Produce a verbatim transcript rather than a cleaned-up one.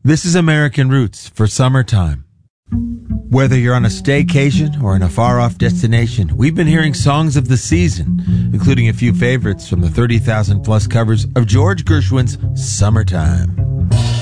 This is American Roots for summertime. Whether you're on a staycation or in a far-off destination, we've been hearing songs of the season, including a few favorites from the thirty thousand plus covers of George Gershwin's Summertime.